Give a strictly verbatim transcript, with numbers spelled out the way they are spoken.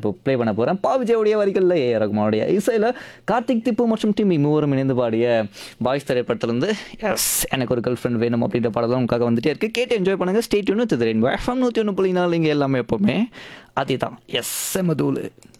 இப்போ ப்ளே பண்ண போகிறேன். பா விஜயோடைய வரிகளில் ஏ ரகுமானுடைய இசையில் கார்த்திக் திப்பு மற்றும் டிம்மி மூவரும் இணைந்து பாடிய பாய்ஸ் திரைப்படத்திலிருந்து எஸ் எனக்கு ஒரு கேர்ள் ஃப்ரெண்ட் வேணும் அப்படின்ற பாடலாம் உங்களுக்காக வந்துட்டே இருக்குது. கேட்டு என்ஜாய் பண்ணுங்கள். ஸ்டேட் யூனிட் ரெயின்போ எஃப்எம் நூற்றி ஒன்று புள்ளி நாலு இங்கே எல்லாமே எப்போவுமே அதே தான். எஸ் செமதூள்.